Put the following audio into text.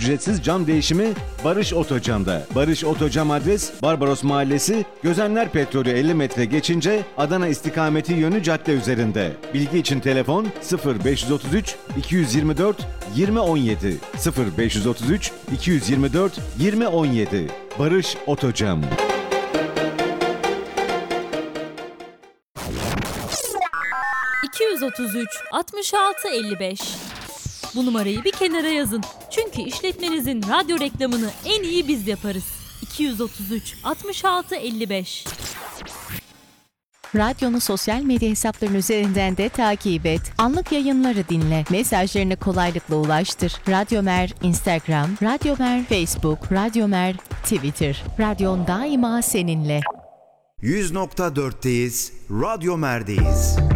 ücretsiz cam değişimi Barış Otocam'da. Barış Otocam adres Barbaros Mahallesi, Gözenler Petrolü 50 metre geçince Adana istikameti yönü cadde üzerinde. Bilgi için telefon 0533 224 2017 0533 224 2017. Barış Otocam. ...233 66 55. Bu numarayı bir kenara yazın. Çünkü işletmenizin radyo reklamını en iyi biz yaparız. 233 66 55. Radyonu sosyal medya hesapların üzerinden de takip et. Anlık yayınları dinle. Mesajlarını kolaylıkla ulaştır. Radyomer Instagram, Radyomer Facebook, Radyomer Twitter. Radyon daima seninle. 100.4'teyiz, Radyomer'deyiz.